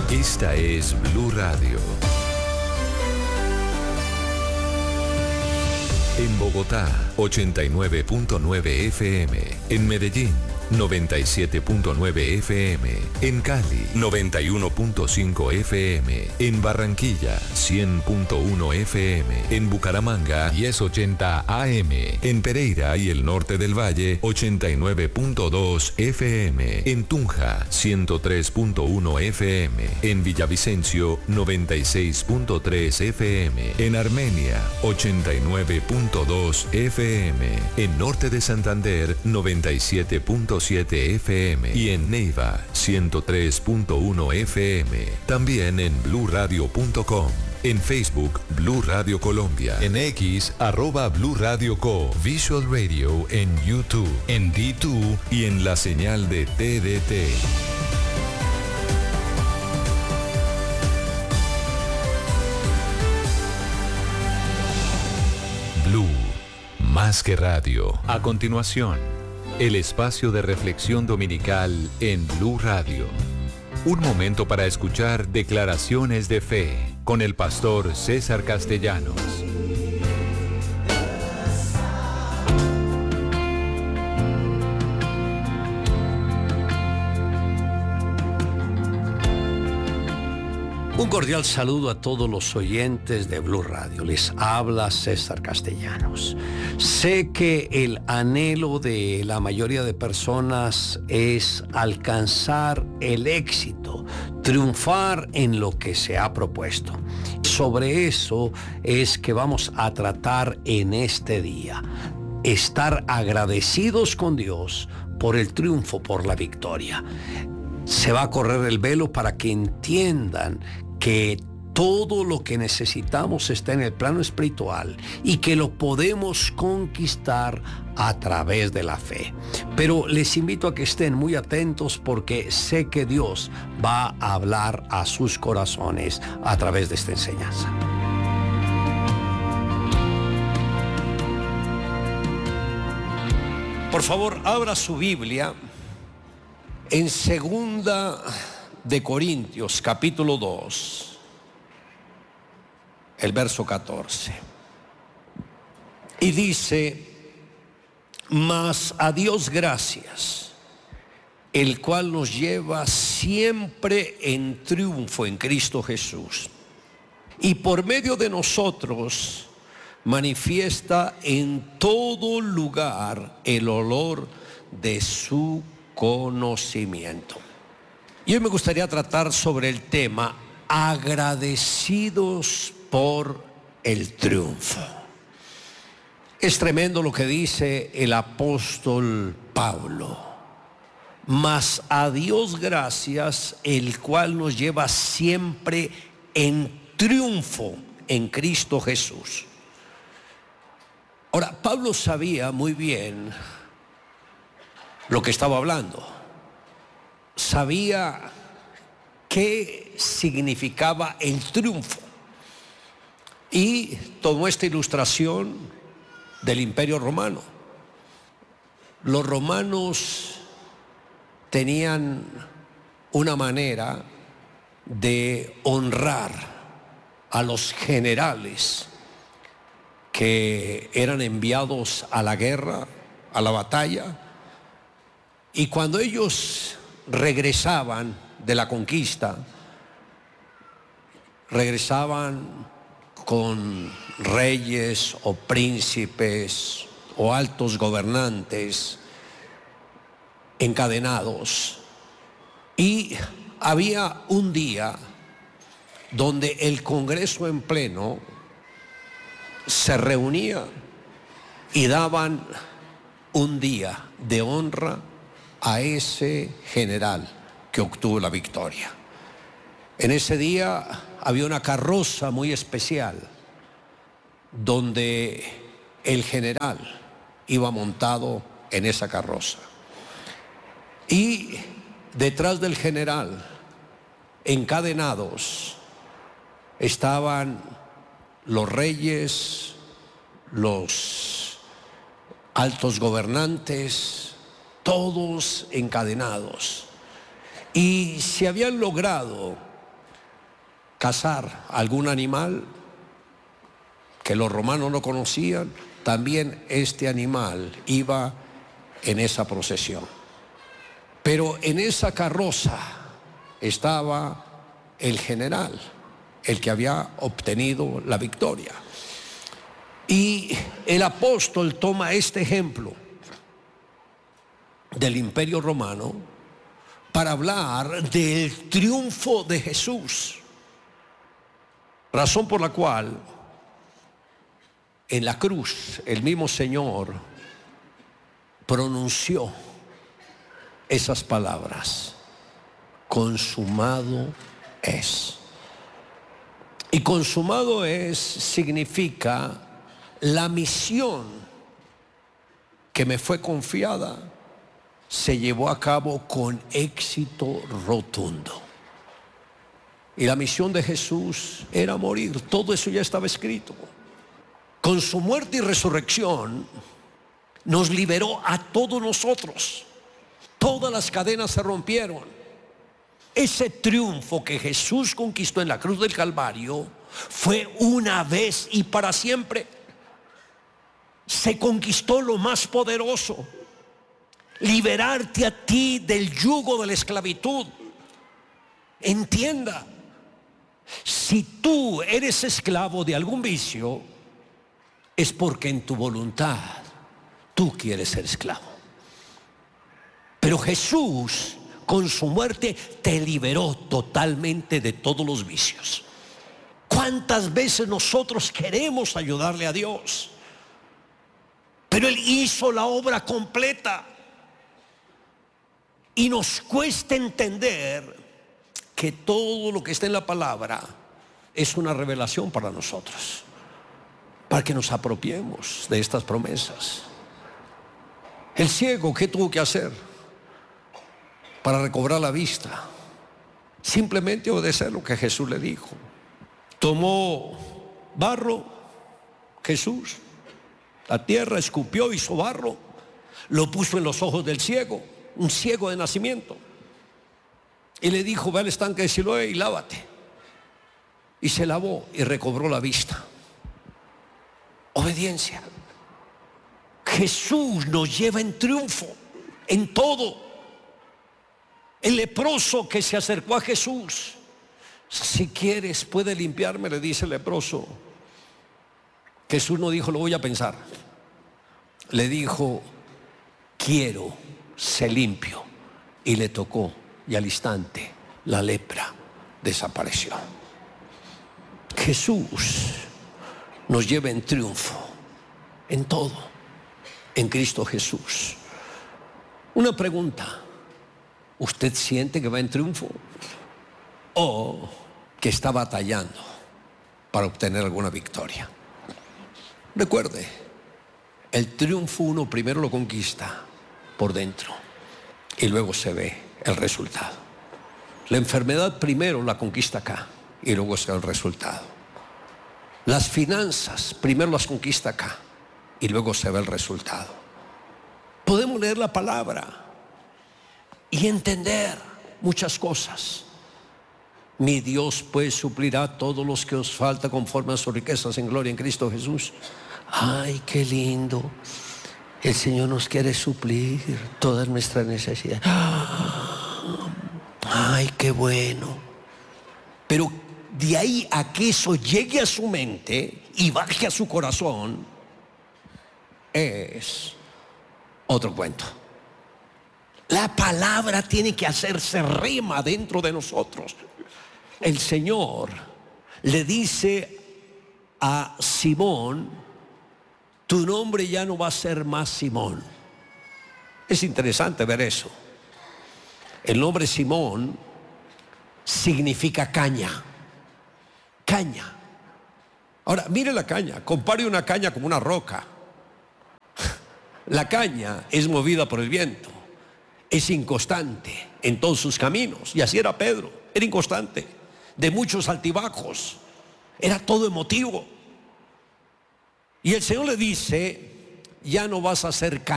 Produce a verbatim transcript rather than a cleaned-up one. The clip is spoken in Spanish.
Esta es Blue Radio. En Bogotá, ochenta y nueve punto nueve F M. En Medellín, noventa y siete punto nueve F M. En Cali, noventa y uno punto cinco F M. En Barranquilla, cien punto uno F M. En Bucaramanga, mil ochenta A M. En Pereira y el norte del Valle, ochenta y nueve punto dos F M. En Tunja, ciento tres punto uno F M. En Villavicencio, noventa y seis punto tres F M. En Armenia, ochenta y nueve punto dos F M. En Norte de Santander, noventa y siete punto siete F M. Y en Neiva, ciento tres punto uno F M. También en blue radio punto com. En Facebook, Blue Radio Colombia. En X, arroba Blue Radio Co. Visual Radio en YouTube, en D dos y en la señal de T D T. Blue, más que radio. A continuación, el espacio de reflexión dominical en Blue Radio. Un momento para escuchar declaraciones de fe con el pastor César Castellanos. Un cordial saludo a todos los oyentes de Blue Radio. Les habla César Castellanos. Sé que el anhelo de la mayoría de personas es alcanzar el éxito, triunfar en lo que se ha propuesto. Sobre eso es que vamos a tratar en este día. Estar agradecidos con Dios por el triunfo, por la victoria. Se va a correr el velo para que entiendan que todo lo que necesitamos está en el plano espiritual y que lo podemos conquistar a través de la fe. Pero les invito a que estén muy atentos porque sé que Dios va a hablar a sus corazones a través de esta enseñanza. Por favor, abra su Biblia en Segunda de Corintios, capítulo dos, el verso catorce. Y dice: mas a Dios gracias, el cual nos lleva siempre en triunfo en Cristo Jesús, y por medio de nosotros manifiesta en todo lugar el olor de su conocimiento. Y hoy me gustaría tratar sobre el tema agradecidos por el triunfo. Es tremendo lo que dice el apóstol Pablo. Mas a Dios gracias, el cual nos lleva siempre en triunfo en Cristo Jesús. Ahora, Pablo sabía muy bien lo que estaba hablando. Sabía qué significaba el triunfo y tomó esta ilustración del Imperio Romano. Los romanos tenían una manera de honrar a los generales que eran enviados a la guerra, a la batalla, y cuando ellos regresaban de la conquista, regresaban con reyes o príncipes o altos gobernantes encadenados, y había un día donde el Congreso en pleno se reunía y daban un día de honra a ese general que obtuvo la victoria. En ese día había una carroza muy especial donde el general iba montado en esa carroza, y detrás del general, encadenados, estaban los reyes, los altos gobernantes, todos encadenados, y se habían logrado cazar algún animal que los romanos no conocían, también este animal iba en esa procesión. Pero en esa carroza estaba el general, el que había obtenido la victoria. Y el apóstol toma este ejemplo del Imperio Romano para hablar del triunfo de Jesús, razón por la cual en la cruz el mismo Señor pronunció esas palabras: consumado es. Y consumado es significa la misión que me fue confiada se llevó a cabo con éxito rotundo. Y la misión de Jesús era morir. Todo eso ya estaba escrito. Con su muerte y resurrección nos liberó a todos nosotros. Todas las cadenas se rompieron. Ese triunfo que Jesús conquistó en la cruz del Calvario fue una vez y para siempre. Se conquistó lo más poderoso: liberarte a ti del yugo de la esclavitud. Entienda, si tú eres esclavo de algún vicio, es porque en tu voluntad tú quieres ser esclavo. Pero Jesús, con su muerte, te liberó totalmente de todos los vicios. ¿Cuántas veces nosotros queremos ayudarle a Dios? Pero Él hizo la obra completa. Y nos cuesta entender que todo lo que está en la palabra es una revelación para nosotros, para que nos apropiemos de estas promesas. El ciego, ¿qué tuvo que hacer para recobrar la vista? Simplemente obedecer lo que Jesús le dijo. Tomó barro, Jesús, la tierra, escupió, hizo barro, lo puso en los ojos del ciego, un ciego de nacimiento, y le dijo: ve al estanque de Siloé y lávate. Y se lavó y recobró la vista. Obediencia. Jesús nos lleva en triunfo en todo. El leproso que se acercó a Jesús: si quieres puede limpiarme, le dice el leproso. Jesús no dijo: lo voy a pensar. Le dijo: quiero, sé limpio. Y le tocó, y al instante la lepra desapareció. Jesús nos lleva en triunfo en todo, en Cristo Jesús. Una pregunta: ¿usted siente que va en triunfo o que está batallando para obtener alguna victoria? Recuerde, el triunfo uno primero lo conquista por dentro y luego se ve el resultado. La enfermedad primero la conquista acá y luego se ve el resultado. Las finanzas primero las conquista acá y luego se ve el resultado. Podemos leer la palabra y entender muchas cosas. Mi Dios pues suplirá todos los que os falta conforme a sus riquezas en gloria en Cristo Jesús. Ay, qué lindo. El Señor nos quiere suplir todas nuestras necesidades. Ay, qué bueno. Pero de ahí a que eso llegue a su mente y baje a su corazón, es otro cuento. La palabra tiene que hacerse rema dentro de nosotros. El Señor le dice a Simón: tu nombre ya no va a ser más Simón. Es interesante ver eso. El nombre Simón significa caña. Caña. Ahora, mire la caña. Compare una caña como una roca. La caña es movida por el viento. Es inconstante en todos sus caminos. Y así era Pedro. Era inconstante, de muchos altibajos. Era todo emotivo. Y el Señor le dice: ya no vas a ser caña.